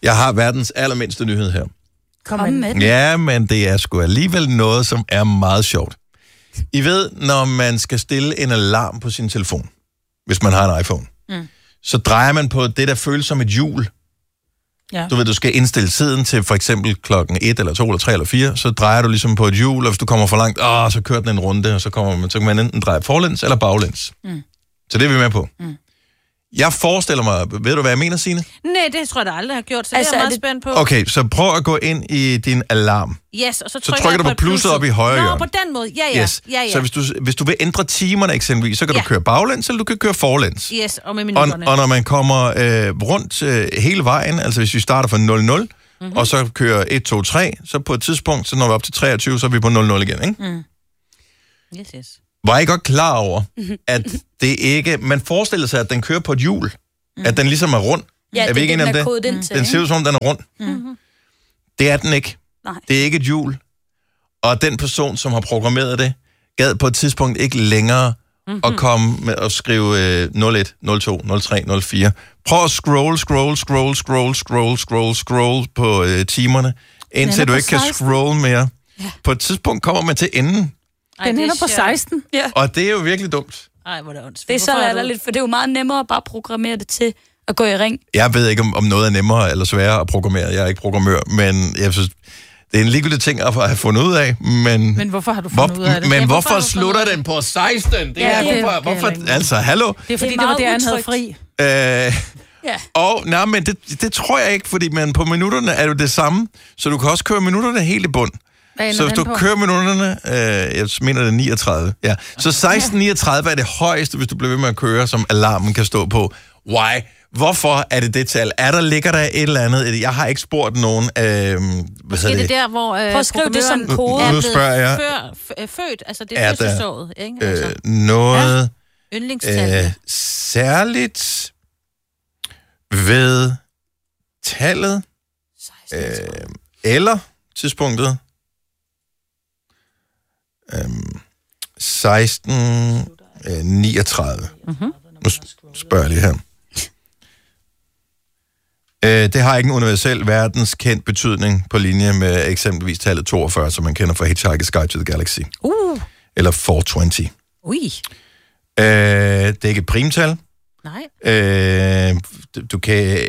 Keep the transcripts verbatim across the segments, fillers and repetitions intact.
Jeg har verdens allermindste nyhed her. Kom med. Ja, men det er sgu alligevel noget, som er meget sjovt. I ved, når man skal stille en alarm på sin telefon, hvis man har en iPhone, mm. så drejer man på det, der føles som et hjul. Ja. Du ved, du skal indstille tiden til for eksempel klokken et, eller to, eller tre, eller fire, så drejer du ligesom på et hjul, og hvis du kommer for langt, åh, så kører den en runde, og så, kommer man, så kan man enten dreje forlæns eller baglæns. Mm. Så det er vi med på. Mm. Jeg forestiller mig, ved du, hvad jeg mener, Signe? Nej, det tror jeg da aldrig har gjort, så altså, det er jeg meget det... spændt på. Okay, så prøv at gå ind i din alarm. Yes, og så trykker, så trykker du på plusset op i højre hjørne. Nå, på den måde. Ja, ja. Yes. ja, ja. Så hvis du, hvis du vil ændre timerne eksempelvis, så kan ja. du køre baglæns, eller du kan køre forlæns. Yes, og med minutterne. Og, og når man kommer øh, rundt øh, hele vejen, altså hvis vi starter fra nul nul, mm-hmm. og så kører et, to, tre, så på et tidspunkt, så når vi er op til treogtyve, så er vi på nul nul igen, ikke? Mm. Yes, yes. Var I godt klar over, at det ikke... Man forestiller sig, at den kører på et hjul. Mm. At den ligesom er rund. Ja, er vi ikke den enige er om det? den til, den ser ud som om, den er rund. Mm-hmm. Det er den ikke. Nej. Det er ikke et hjul. Og den person, som har programmeret det, gad på et tidspunkt ikke længere mm-hmm. at komme med at skrive øh, nul et, nul to, nul tre, nul fire. Prøv at scroll, scroll, scroll, scroll, scroll, scroll, scroll på øh, timerne, indtil du ikke kan scroll mere. Ja. På et tidspunkt kommer man til enden. Ej, den ender på seksten. Ja. Og det er jo virkelig dumt. Ej, hvor er det ondt. Det er så latterligt, for det er jo meget nemmere at bare programmere det til at gå i ring. Jeg ved ikke, om, om noget er nemmere eller sværere at programmere. Jeg er ikke programmør, men jeg synes, det er en ligegyldig ting at have fundet ud af. Men, men hvorfor har du fundet hvor, ud af det? Men ja, hvorfor, hvorfor slutter den på seksten? Det ja, er, det, hvorfor, det, hvorfor, det altså, hallo? Det er fordi, det, er det var det, han havde fri. Øh, ja. Og, nej, men det, det tror jeg ikke, fordi man på minutterne er jo det samme, så du kan også køre minutterne helt i bund. Så hvis du på? kører minutterne, øh, jeg mener det er niogtredive, ja. Så seksten niogtredive er det højeste, hvis du bliver ved med at køre, som alarmen kan stå på. Why? Hvorfor er det det tal? Er der, ligger der et eller andet? Jeg har ikke spurgt nogen. Øh, hvad Måske det? det der, hvor øh, Prøv at skrive det som kode. Er nu spørger jeg. Før, f- født, altså det er fødselsåret, ikke? Altså. Øh, noget ja. Yndlingstal. Øh, særligt ved tallet øh, eller tidspunktet øh, seksten niogtredive. Mm-hmm. Nu spørger jeg lige her. Det har ikke en universel verdenskendt betydning på linje med eksempelvis tallet toogfyrre, som man kender fra Hitchhiker's Guide to the Galaxy. Uh. Eller fire tyve. Ui. Øh, det er ikke et primtal. Nej. Øh, du, du kan... Øh,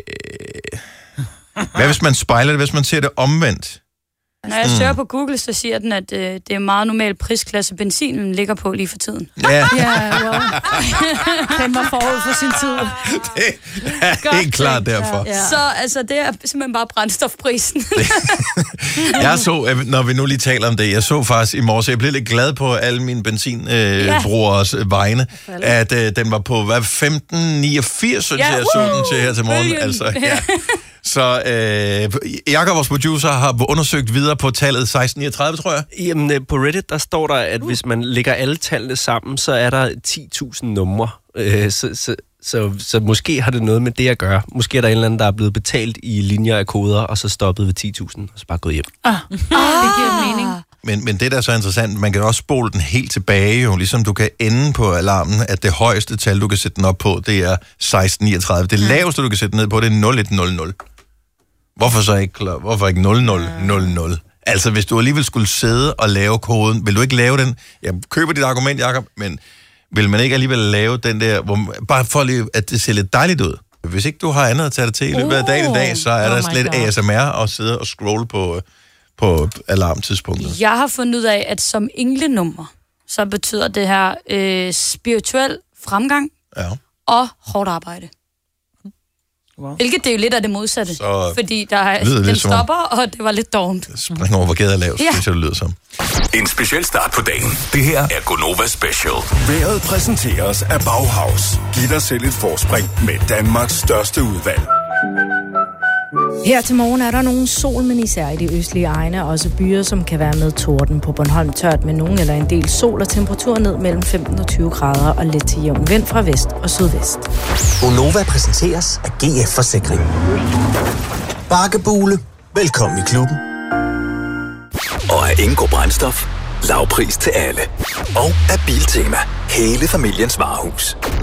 hvad hvis man spejler det, hvis man ser det omvendt? Når jeg søger på Google, så siger den, at øh, det er meget normal prisklasse, benzinen ligger på lige for tiden. Ja. Ja, wow. Den var forud for sin tid. Det er helt klart derfor. Ja. Så altså, det er simpelthen bare brændstofprisen. Jeg så, når vi nu lige taler om det, jeg så faktisk i morges, jeg blev lidt glad på alle mine benzinbrugers øh, ja. vegne, at øh, den var på, hvad, femten niogfirs, synes ja, jeg, jeg så den til her til morgen. Altså, ja. Så øh, Jakob, vores producer, har undersøgt videre på tallet seksten niogtredive, tror jeg. Jamen, på Reddit, der står der, at uh. hvis man lægger alle tallene sammen, så er der ti tusind numre. Øh, så, så, så, så måske har det noget med det at gøre. Måske er der en eller anden, der er blevet betalt i linjer af koder, og så stoppet ved ti tusind, og så bare gået hjem. Ah, ah. Det giver mening. Men, men det, der er så interessant, man kan også spole den helt tilbage, jo, ligesom du kan ende på alarmen, at det højeste tal, du kan sætte den op på, det er seksten niogtredive. Det laveste, du kan sætte den ned på, det er nul et nul nul. Hvorfor så ikke, hvorfor ikke nul nul nul nul? Altså, hvis du alligevel skulle sidde og lave koden, vil du ikke lave den? Jeg køber dit argument, Jacob, men vil man ikke alligevel lave den der, hvor, bare for lige, at det ser lidt dejligt ud? Hvis ikke du har andet at tage det til i løbet af dagen i dag, så er der oh lidt A S M R at sidde og scrolle på, på alarmtidspunktet. Jeg har fundet ud af, at som englenummer, så betyder det her øh, spirituel fremgang ja. og hårdt arbejde. Wow. Hvilket det er jo lidt af det modsatte, så fordi der er, den stopper, og det var lidt dovent. Spring over, hvor gæder lavt, ja. Synes jeg, det lyder som. En speciel start på dagen. Det her er Gonova Special. Vejret præsenteres af Bauhaus. Giv dig selv et forspring med Danmarks største udvalg. Her til morgen er der nogen sol, men især i de østlige egne, og også byer, som kan være med torden. På Bornholm tørt med nogen eller en del sol og temperatur ned mellem femten og tyve grader og let til jævn vind fra vest og sydvest. Gonova præsenteres af G F Forsikring. Bakkebule. Velkommen i klubben. Og af Ingo Brændstof. Lavpris til alle. Og af Biltema. Hele familiens varehus.